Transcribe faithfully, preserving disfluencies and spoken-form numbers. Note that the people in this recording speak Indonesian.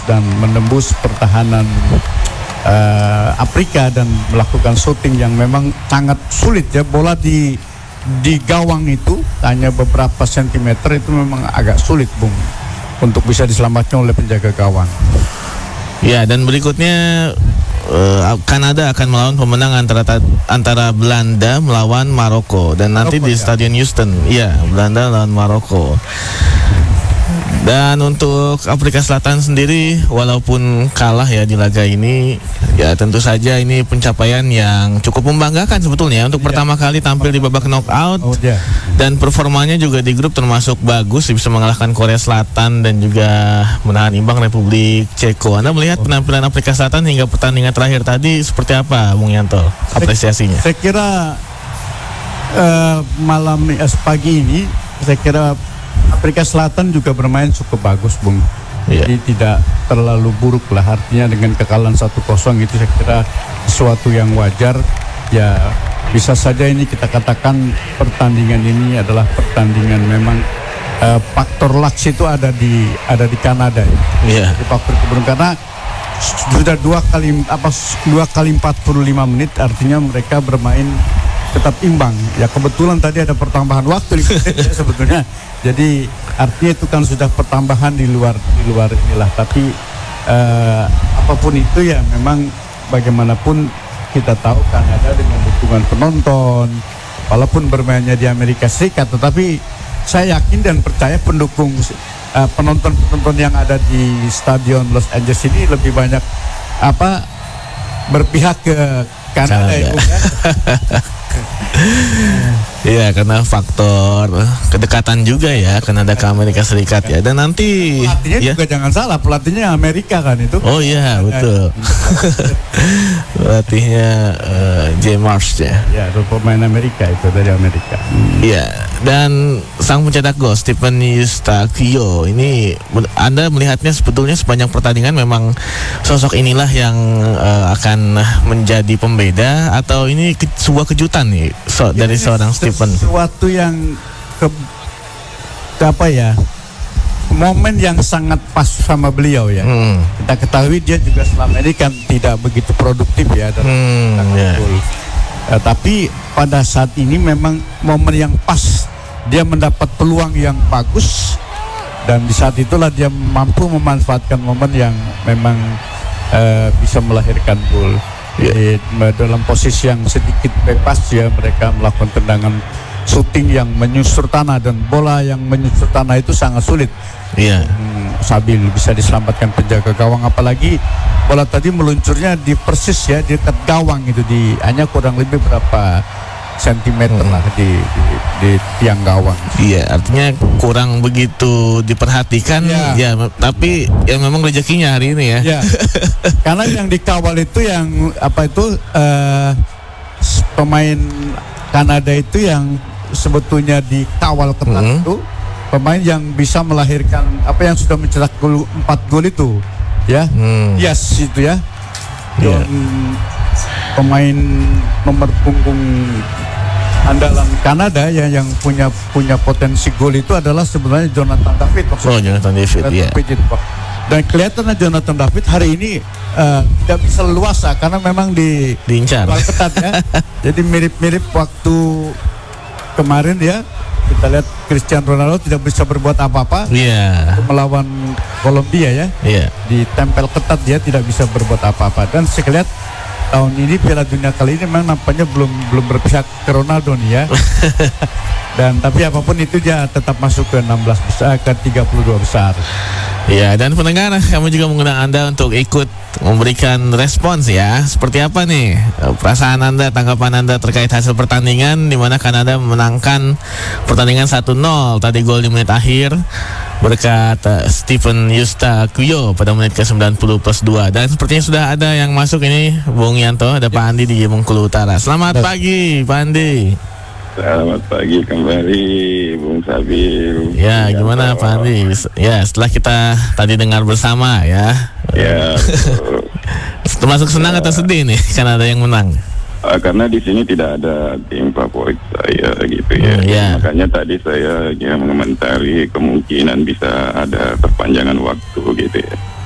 dan menembus pertahanan uh, Afrika dan melakukan shooting yang memang sangat sulit ya. Bola di di gawang itu hanya beberapa sentimeter, itu memang agak sulit Bung untuk bisa diselamatkan oleh penjaga gawang. Ya, dan berikutnya uh, Kanada akan melawan pemenang antara antara Belanda melawan Maroko, dan nanti Maroko, di ya? Stadion Houston. Iya, Belanda lawan Maroko. Dan untuk Afrika Selatan sendiri, walaupun kalah ya di laga ini, ya tentu saja ini pencapaian yang cukup membanggakan sebetulnya untuk yeah. pertama kali tampil di babak knockout. Oh, yeah. Dan performanya juga di grup termasuk bagus, bisa mengalahkan Korea Selatan dan juga menahan imbang Republik Ceko. Anda melihat penampilan Afrika Selatan hingga pertandingan terakhir tadi seperti apa, Bung Yanto? Apresiasinya? Saya, saya kira uh, malam uh, pagi ini, saya kira Afrika Selatan juga bermain cukup bagus, Bung. Yeah. Jadi tidak terlalu buruk lah. Artinya dengan kekalahan satu kosong itu saya kira sesuatu yang wajar. Ya bisa saja ini kita katakan pertandingan ini adalah pertandingan memang uh, faktor luck itu ada di ada di Kanada. Ya. Yeah. Di faktor keberuntungan, karena sudah dua kali apa dua kali empat puluh lima menit, artinya mereka bermain tetap imbang. Ya kebetulan tadi ada pertambahan waktu ya, sebetulnya. Jadi artinya itu kan sudah pertambahan di luar di luar inilah. Tapi uh, apapun itu ya memang bagaimanapun kita tahu Kanada dengan dukungan penonton, walaupun bermainnya di Amerika Serikat, tetapi saya yakin dan percaya pendukung uh, penonton-penonton yang ada di Stadion Los Angeles ini lebih banyak apa berpihak ke Kanada, Kanada. Itu kan. Iya, karena faktor kedekatan juga ya Kanada ke Amerika Serikat ya. Dan nanti pelatihnya ya. juga jangan salah, pelatihnya Amerika kan itu. Oh iya, betul. Pelatihnya uh, J. Marsh ya. Ya, itu pemain Amerika, itu dari Amerika. Iya, dan sang pencetak gol Stephen Eustachio ini, Anda melihatnya sebetulnya sepanjang pertandingan memang sosok inilah yang uh, akan menjadi pembeda, atau ini ke, sebuah kejutan nih so, ya, dari seorang Stephen? Sesuatu yang ke, ke apa ya, momen yang sangat pas sama beliau ya. Hmm. Kita ketahui dia juga selama ini kan tidak begitu produktif ya dalam hmm, yeah. uh, tapi pada saat ini memang momen yang pas, dia mendapat peluang yang bagus, dan di saat itulah dia mampu memanfaatkan momen yang memang uh, bisa melahirkan gol. Yeah. Dalam posisi yang sedikit bebas ya, mereka melakukan tendangan shooting yang menyusur tanah, dan bola yang menyusur tanah itu sangat sulit. Iya. Yeah. Hmm, Sabil bisa diselamatkan penjaga gawang, apalagi bola tadi meluncurnya di persis ya di dekat gawang itu, di hanya kurang lebih berapa sentimeter hmm. lah di, di, di tiang gawang. Iya, artinya kurang begitu diperhatikan ya, ya tapi ya memang rezekinya hari ini ya. Ya. Karena yang dikawal itu yang apa itu uh, pemain Kanada itu yang sebetulnya dikawal ketat hmm. itu pemain yang bisa melahirkan apa yang sudah mencetak gol empat gol itu ya. Hmm. Yes itu ya. Yeah. John, pemain nomor punggung andalan Kanada ya, yang punya punya potensi gol itu adalah sebenarnya Jonathan David. Oh, Jonathan David, iya. Dan kelihatannya Jonathan David hari ini uh, tidak bisa leluasa karena memang di diincar ketat ya. Jadi mirip-mirip waktu kemarin ya, kita lihat Cristiano Ronaldo tidak bisa berbuat apa-apa. Iya. Yeah. Melawan Kolombia ya. Iya. Yeah. Ditempel ketat, dia tidak bisa berbuat apa-apa. Dan saya lihat tahun ini Piala Dunia kali ini memang nampaknya belum belum berpihak ke Ronaldo nih ya. Dan tapi apapun itu dia tetap masuk ke enam belas besar, ke tiga puluh dua besar. Ya, dan pendengar, kami juga mengundang Anda untuk ikut memberikan respons ya. Seperti apa nih perasaan Anda, tanggapan Anda terkait hasil pertandingan di mana Kanada memenangkan pertandingan satu nol tadi, gol di menit akhir berkat uh, Stephen Eustachio pada menit ke sembilan puluh plus dua. Dan sepertinya sudah ada yang masuk ini, Bung Yanto, ada Pak Andi di Bengkulu Utara. Selamat pagi Pak Andi. Selamat pagi kembali Bung Sabil. Ya, gimana Pak Andi? Ya, setelah kita tadi dengar bersama ya. Ya. Termasuk senang ya. Atau sedih nih karena ada yang menang? Uh, karena di sini tidak ada tim favorit saya gitu ya. Hmm, yeah. Makanya tadi saya ya mengomentari kemungkinan bisa ada perpanjangan waktu gitu ya.